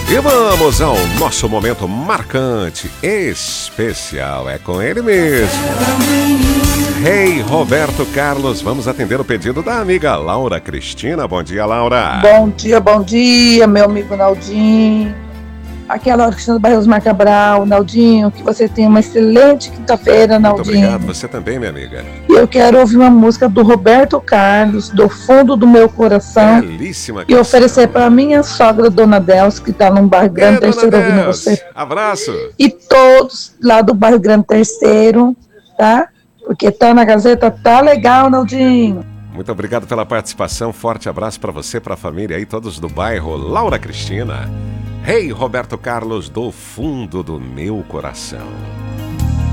E vamos ao nosso momento marcante, especial, é com ele mesmo. Rei Roberto Carlos, vamos atender o pedido da amiga Laura Cristina. Bom dia, Laura. Bom dia, meu amigo Naldinho. Aqui é a Laura Cristina do bairro Osmar Cabral. Naldinho, que você tenha uma excelente quinta-feira, Naldinho. Muito obrigado, você também, minha amiga. E eu quero ouvir uma música do Roberto Carlos, do fundo do meu coração. Belíssima canção. E oferecer para minha sogra, Dona Delce, que está num bairro Grande Terceiro ouvindo você. Abraço. E todos lá do bairro Grande Terceiro, tá? Porque tá na Gazeta, tá legal, Naldinho. Muito obrigado pela participação. Forte abraço para você, para a família aí, todos do bairro. Laura Cristina. Rei Roberto Carlos, do fundo do meu coração.